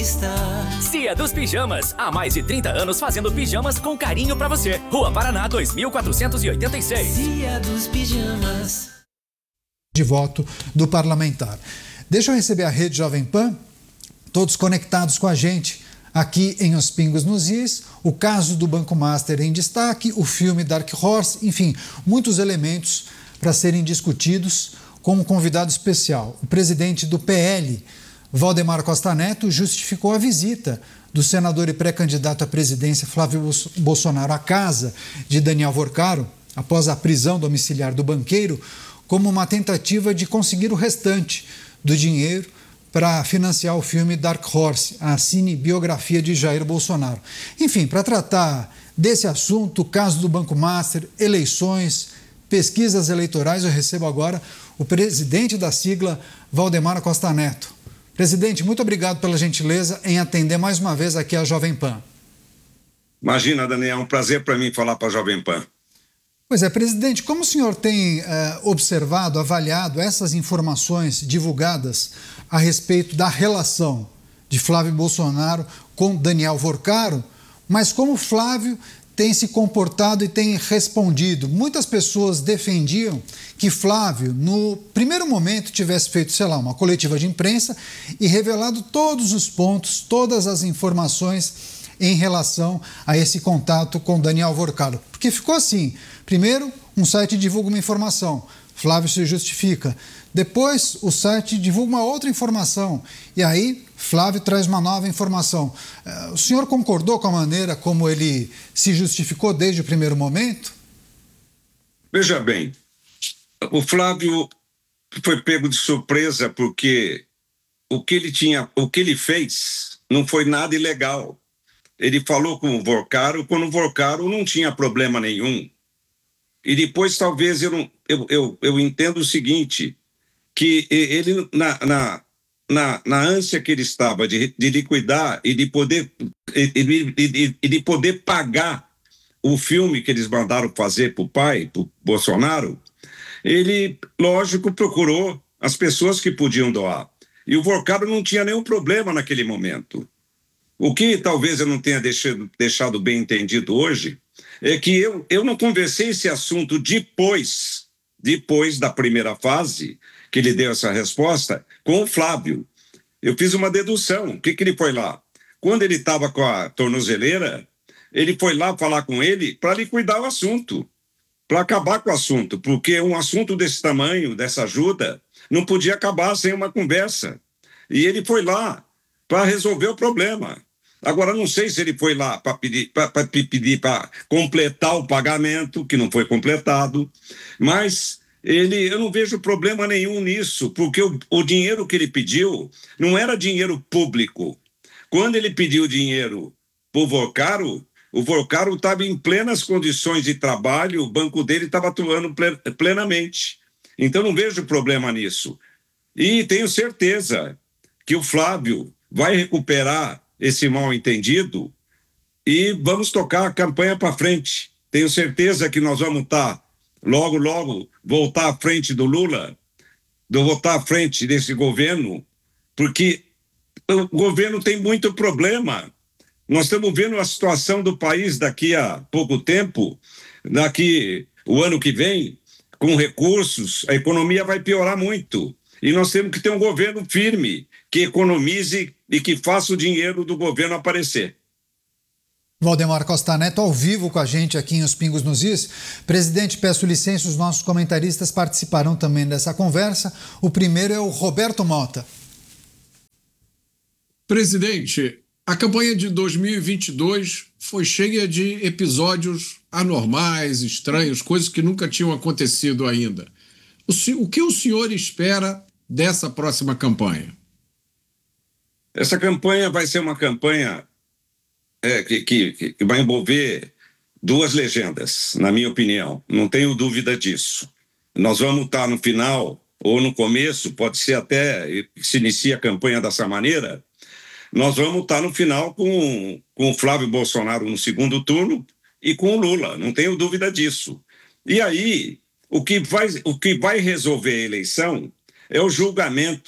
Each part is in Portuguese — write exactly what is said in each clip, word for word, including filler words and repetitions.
está. Cia dos Pijamas, há mais de trinta anos fazendo pijamas com carinho pra você. Rua Paraná dois mil quatrocentos e oitenta e seis. Cia dos Pijamas. De voto do parlamentar. Deixa eu receber a Rede Jovem Pan, todos conectados com a gente aqui em Os Pingos nos Is, o caso do Banco Master em destaque, o filme Dark Horse, enfim, muitos elementos para serem discutidos com um convidado especial. O presidente do P L, Valdemar Costa Neto, justificou a visita do senador e pré-candidato à presidência Flávio Bolsonaro à casa de Daniel Vorcaro, após a prisão domiciliar do banqueiro, como uma tentativa de conseguir o restante do dinheiro para financiar o filme Dark Horse, a cinebiografia de Jair Bolsonaro. Enfim, para tratar desse assunto, o caso do Banco Master, eleições, pesquisas eleitorais, eu recebo agora o presidente da sigla, Valdemar Costa Neto. Presidente, muito obrigado pela gentileza em atender mais uma vez aqui a Jovem Pan. Imagina, Daniel, é um prazer para mim falar para a Jovem Pan. Pois é, presidente, como o senhor tem eh, observado, avaliado essas informações divulgadas a respeito da relação de Flávio Bolsonaro com Daniel Vorcaro, mas como Flávio tem se comportado e tem respondido? Muitas pessoas defendiam que Flávio, no primeiro momento, tivesse feito, sei lá, uma coletiva de imprensa e revelado todos os pontos, todas as informações em relação a esse contato com Daniel Vorcaro. Porque ficou assim, primeiro um site divulga uma informação, Flávio se justifica, depois o site divulga uma outra informação e aí Flávio traz uma nova informação. O senhor concordou com a maneira como ele se justificou desde o primeiro momento? Veja bem, o Flávio foi pego de surpresa porque o que ele tinha, o que ele fez não foi nada ilegal. Ele falou com o Vorcaro quando o Vorcaro não tinha problema nenhum. E depois talvez eu, não, eu, eu, eu entendo o seguinte, que ele, na, na, na, na ânsia que ele estava de, de liquidar e de poder, e de, de, de poder pagar o filme que eles mandaram fazer para o pai, para o Bolsonaro, ele, lógico, procurou as pessoas que podiam doar. E o Vorcaro não tinha nenhum problema naquele momento. O que talvez eu não tenha deixado, deixado bem entendido hoje é que eu, eu não conversei esse assunto depois, depois da primeira fase, que ele deu essa resposta, com o Flávio. Eu fiz uma dedução. O que, que ele foi lá? Quando ele estava com a tornozeleira, ele foi lá falar com ele para liquidar o assunto, para acabar com o assunto, porque um assunto desse tamanho, dessa ajuda, não podia acabar sem uma conversa. E ele foi lá para resolver o problema. Agora, não sei se ele foi lá para pedir para pedir para completar o pagamento, que não foi completado, mas ele, eu não vejo problema nenhum nisso, porque o, o dinheiro que ele pediu não era dinheiro público. Quando ele pediu dinheiro para o Vorcaro, o Vorcaro estava em plenas condições de trabalho, o banco dele estava atuando plenamente. Então, não vejo problema nisso. E tenho certeza que o Flávio vai recuperar esse mal-entendido e vamos tocar a campanha para frente. Tenho certeza que nós vamos estar, logo, logo, voltar à frente do Lula, de voltar à frente desse governo, porque o governo tem muito problema. Nós estamos vendo a situação do país daqui a pouco tempo, daqui o ano que vem, com recursos, a economia vai piorar muito. E nós temos que ter um governo firme, que economize e que faça o dinheiro do governo aparecer. Valdemar Costa Neto, ao vivo com a gente aqui em Os Pingos nos Is. Presidente, peço licença, os nossos comentaristas participarão também dessa conversa. O primeiro é o Roberto Mota. Presidente, a campanha de dois mil e vinte e dois foi cheia de episódios anormais, estranhos, coisas que nunca tinham acontecido ainda. O, o que o senhor espera dessa próxima campanha? Essa campanha vai ser uma campanha é, que, que, que vai envolver duas legendas, na minha opinião. Não tenho dúvida disso. Nós vamos estar no final ou no começo, pode ser até que se inicie a campanha dessa maneira, nós vamos estar no final com, com o Flávio Bolsonaro no segundo turno e com o Lula, não tenho dúvida disso. E aí, o que vai, o que vai resolver a eleição é o julgamento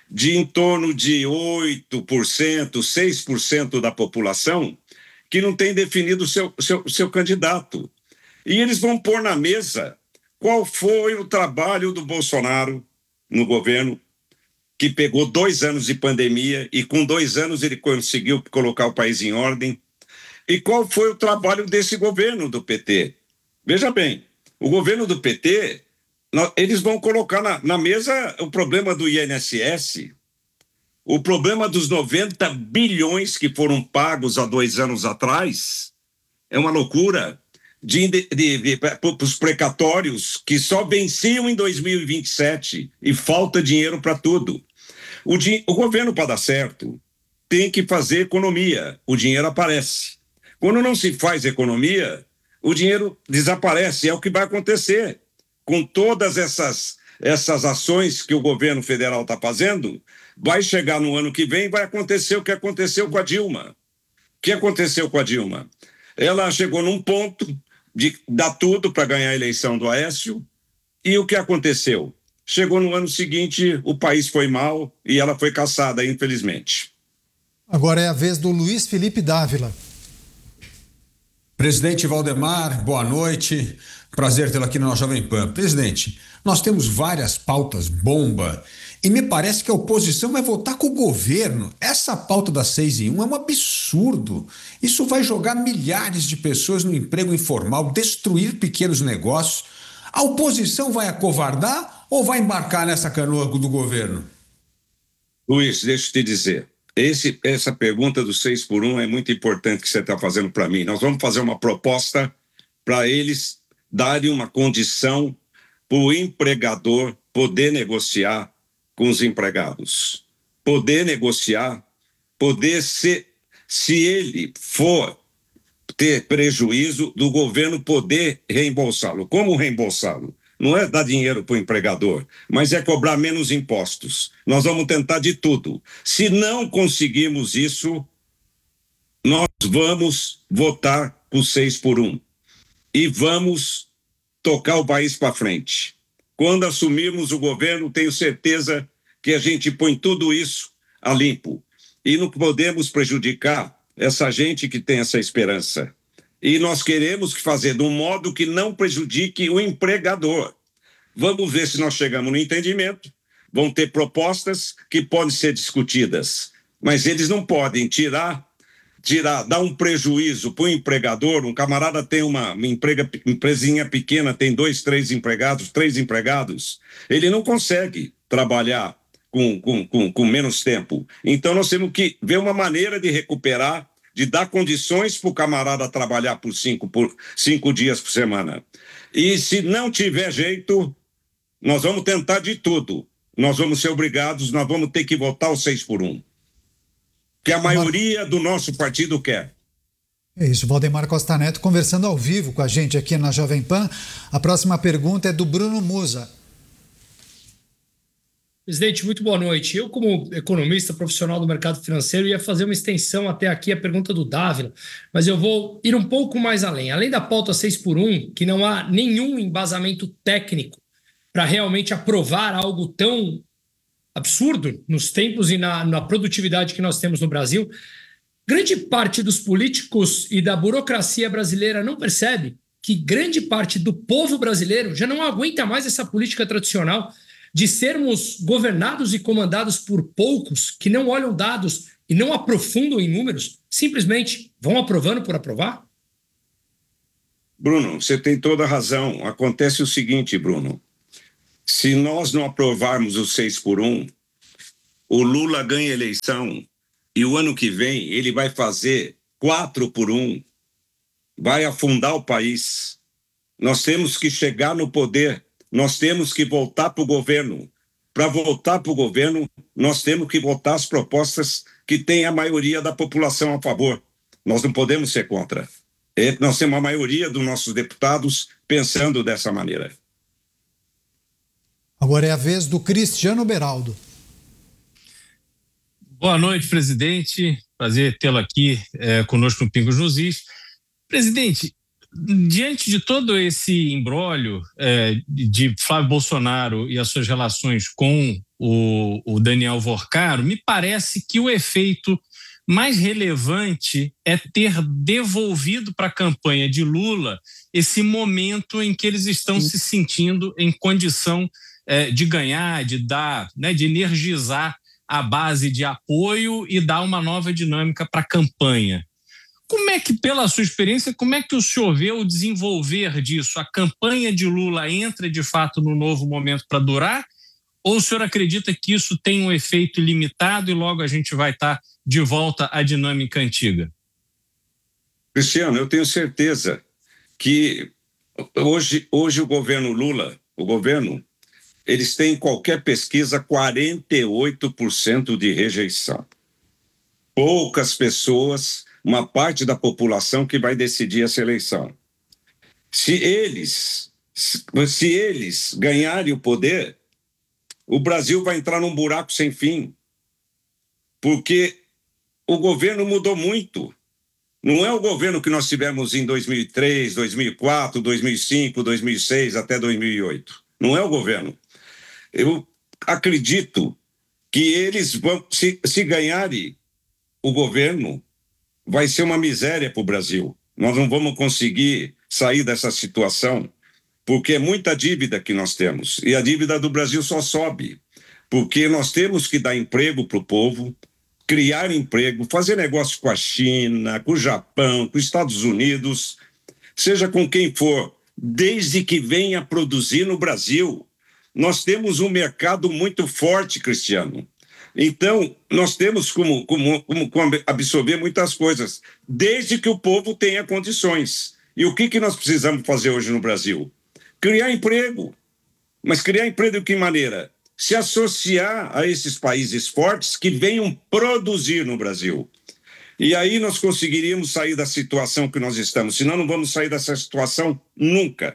de em torno de oito por cento, seis por cento da população que não tem definido o seu, seu, seu candidato. E eles vão pôr na mesa qual foi o trabalho do Bolsonaro no governo, que pegou dois anos de pandemia e com dois anos ele conseguiu colocar o país em ordem. E qual foi o trabalho desse governo do P T? Veja bem, o governo do P T, eles vão colocar na, na mesa o problema do I N S S, o problema dos noventa bilhões que foram pagos há dois anos atrás, é uma loucura, de, de, de, de, para os precatórios que só venciam em dois mil e vinte e sete e falta dinheiro para tudo. O, di, o governo, para dar certo, tem que fazer economia, o dinheiro aparece. Quando não se faz economia, o dinheiro desaparece, é o que vai acontecer. Com todas essas, essas ações que o governo federal está fazendo, vai chegar no ano que vem e vai acontecer o que aconteceu com a Dilma. O que aconteceu com a Dilma? Ela chegou num ponto de dar tudo para ganhar a eleição do Aécio, e o que aconteceu? Chegou no ano seguinte, o país foi mal e ela foi caçada, infelizmente. Agora é a vez do Luiz Felipe Dávila. Presidente Valdemar, boa noite. Prazer tê-lo aqui na Jovem Pan. Presidente, nós temos várias pautas bomba e me parece que a oposição vai votar com o governo. Essa pauta das seis em um é um absurdo. Isso vai jogar milhares de pessoas no emprego informal, destruir pequenos negócios. A oposição vai acovardar ou vai embarcar nessa canoa do governo? Luiz, deixa eu te dizer. Esse, essa pergunta do seis por um é muito importante que você está fazendo para mim. Nós vamos fazer uma proposta para eles darem uma condição para o empregador poder negociar com os empregados. Poder negociar, poder ser, se ele for ter prejuízo, do governo poder reembolsá-lo. Como reembolsá-lo? Não é dar dinheiro para o empregador, mas é cobrar menos impostos. Nós vamos tentar de tudo. Se não conseguirmos isso, nós vamos votar por seis por um. E vamos tocar o país para frente. Quando assumirmos o governo, tenho certeza que a gente põe tudo isso a limpo. E não podemos prejudicar essa gente que tem essa esperança. E nós queremos fazer de um modo que não prejudique o empregador. Vamos ver se nós chegamos no entendimento. Vão ter propostas que podem ser discutidas, mas eles não podem tirar, tirar dar um prejuízo para o empregador. Um camarada tem uma, uma emprega, empresinha pequena, tem dois, três empregados, três empregados. Ele não consegue trabalhar com, com, com, com menos tempo. Então nós temos que ver uma maneira de recuperar, de dar condições para o camarada trabalhar por cinco, por cinco dias por semana. E se não tiver jeito, nós vamos tentar de tudo. Nós vamos ser obrigados, nós vamos ter que votar o seis por um. Que a maioria do nosso partido quer. É isso, Valdemar Costa Neto conversando ao vivo com a gente aqui na Jovem Pan. A próxima pergunta é do Bruno Musa. Presidente, muito boa noite. Eu, como economista profissional do mercado financeiro, ia fazer uma extensão até aqui a pergunta do Dávila, mas eu vou ir um pouco mais além. Além da pauta seis por um, que não há nenhum embasamento técnico para realmente aprovar algo tão absurdo nos tempos e na, na produtividade que nós temos no Brasil, grande parte dos políticos e da burocracia brasileira não percebe que grande parte do povo brasileiro já não aguenta mais essa política tradicional de sermos governados e comandados por poucos que não olham dados e não aprofundam em números, simplesmente vão aprovando por aprovar? Bruno, você tem toda a razão. Acontece o seguinte, Bruno. Se nós não aprovarmos o seis por um, o Lula ganha a eleição e o ano que vem ele vai fazer quatro por um, vai afundar o país. Nós temos que chegar no poder. Nós temos que voltar para o governo. Para voltar para o governo, nós temos que votar as propostas que tem a maioria da população a favor. Nós não podemos ser contra. É, nós temos a maioria dos nossos deputados pensando dessa maneira. Agora é a vez do Cristiano Beraldo. Boa noite, presidente. Prazer tê-lo aqui é, conosco no Pingos nos Is. Presidente, diante de todo esse imbróglio é, de Flávio Bolsonaro e as suas relações com o, o Daniel Vorcaro, me parece que o efeito mais relevante é ter devolvido para a campanha de Lula esse momento em que eles estão Sim. se sentindo em condição é, de ganhar, de dar, né, de energizar a base de apoio e dar uma nova dinâmica para a campanha. Como é que, pela sua experiência, como é que o senhor vê o desenvolver disso? A campanha de Lula entra, de fato, no novo momento para durar? Ou o senhor acredita que isso tem um efeito limitado e logo a gente vai estar de volta à dinâmica antiga? Cristiano, eu tenho certeza que hoje, hoje o governo Lula, o governo, eles têm em qualquer pesquisa quarenta e oito por cento de rejeição. Poucas pessoas, uma parte da população que vai decidir essa eleição. Se eles, se eles ganharem o poder, o Brasil vai entrar num buraco sem fim, porque o governo mudou muito. Não é o governo que nós tivemos em dois mil e três, dois mil e quatro, dois mil e cinco, dois mil e seis até dois mil e oito. Não é o governo. Eu acredito que eles vão, se, se ganharem o governo, vai ser uma miséria para o Brasil. Nós não vamos conseguir sair dessa situação, porque é muita dívida que nós temos. E a dívida do Brasil só sobe, porque nós temos que dar emprego para o povo, criar emprego, fazer negócio com a China, com o Japão, com os Estados Unidos, seja com quem for, desde que venha produzir no Brasil. Nós temos um mercado muito forte, Cristiano. Então, nós temos como, como, como absorver muitas coisas, desde que o povo tenha condições. E o que, que nós precisamos fazer hoje no Brasil? Criar emprego. Mas criar emprego de que maneira? Se associar a esses países fortes que venham produzir no Brasil. E aí nós conseguiríamos sair da situação que nós estamos. Senão não vamos sair dessa situação nunca.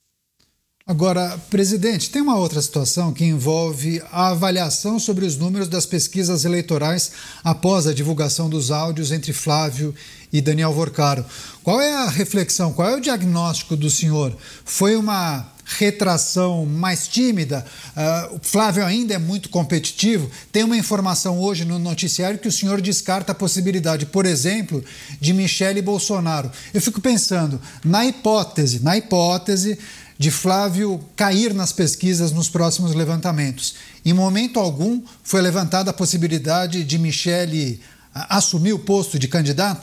Agora, presidente, tem uma outra situação que envolve a avaliação sobre os números das pesquisas eleitorais após a divulgação dos áudios entre Flávio e Daniel Vorcaro. Qual é a reflexão, qual é o diagnóstico do senhor? Foi uma retração mais tímida? Uh, o Flávio ainda é muito competitivo? Tem uma informação hoje no noticiário que o senhor descarta a possibilidade, por exemplo, de Michele Bolsonaro. Eu fico pensando, na hipótese, na hipótese de Flávio cair nas pesquisas nos próximos levantamentos, em momento algum foi levantada a possibilidade de Michele assumir o posto de candidata?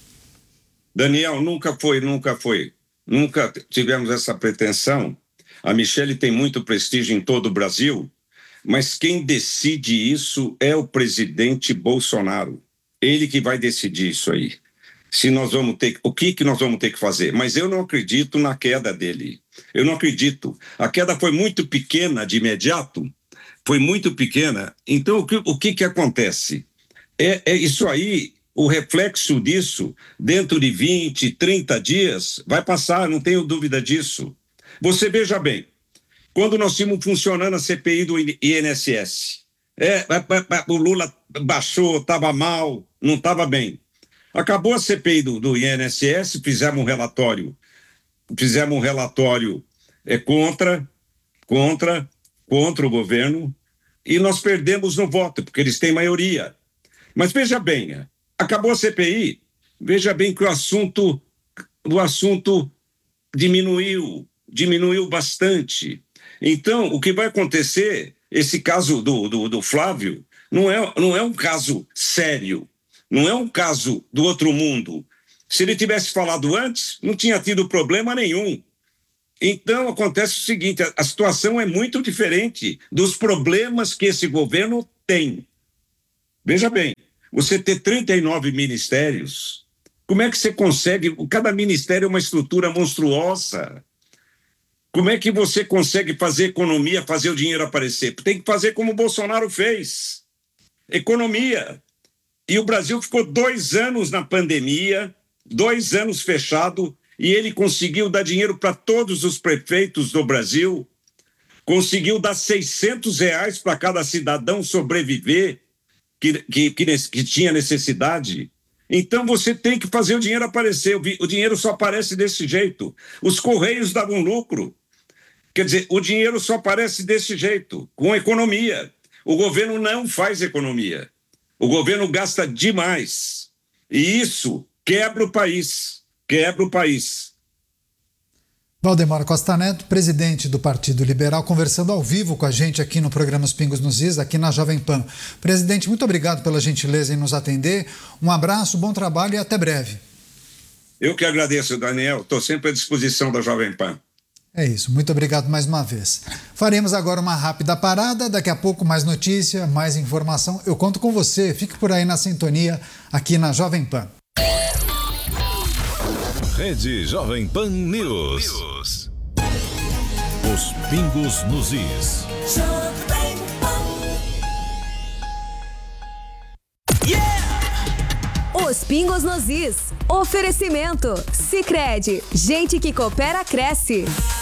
Daniel, nunca foi, nunca foi. Nunca tivemos essa pretensão. A Michele tem muito prestígio em todo o Brasil, mas quem decide isso é o presidente Bolsonaro. Ele que vai decidir isso aí. Se nós vamos ter, o que, que nós vamos ter que fazer? Mas eu não acredito na queda dele. Eu não acredito. A queda foi muito pequena de imediato, foi muito pequena. Então, o que, o que, que acontece? É, é isso aí, o reflexo disso, dentro de vinte, trinta dias, vai passar, não tenho dúvida disso. Você veja bem, quando nós tínhamos funcionando a C P I do I N S S, é, o Lula baixou, estava mal, não estava bem. Acabou a C P I do, do I N S S, fizemos um relatório, fizemos um relatório é, contra, contra, contra o governo e nós perdemos no voto, porque eles têm maioria. Mas veja bem, acabou a C P I, veja bem que o assunto, o assunto diminuiu, diminuiu bastante. Então, o que vai acontecer, esse caso do, do, do Flávio, não é, não é um caso sério. Não é um caso do outro mundo. Se ele tivesse falado antes, não tinha tido problema nenhum. Então, acontece o seguinte, a, a situação é muito diferente dos problemas que esse governo tem. Veja bem, você ter trinta e nove ministérios, como é que você consegue... Cada ministério é uma estrutura monstruosa. Como é que você consegue fazer economia, fazer o dinheiro aparecer? Tem que fazer como o Bolsonaro fez. Economia. E o Brasil ficou dois anos na pandemia, dois anos fechado, e ele conseguiu dar dinheiro para todos os prefeitos do Brasil, conseguiu dar seiscentos reais para cada cidadão sobreviver, que, que, que, que tinha necessidade. Então você tem que fazer o dinheiro aparecer. O dinheiro só aparece desse jeito. Os Correios davam lucro. Quer dizer, o dinheiro só aparece desse jeito, com economia. O governo não faz economia. O governo gasta demais. E isso quebra o país. Quebra o país. Valdemar Costa Neto, presidente do Partido Liberal, conversando ao vivo com a gente aqui no programa Os Pingos nos Is, aqui na Jovem Pan. Presidente, muito obrigado pela gentileza em nos atender. Um abraço, bom trabalho e até breve. Eu que agradeço, Daniel. Estou sempre à disposição da Jovem Pan. É isso, muito obrigado mais uma vez. Faremos agora uma rápida parada, daqui a pouco mais notícia, mais informação. Eu conto com você, fique por aí na sintonia, aqui na Jovem Pan. Rede Jovem Pan News. News. Os Pingos nos Is. Os Pingos nos Is. Oferecimento. Sicredi. Gente que coopera, cresce.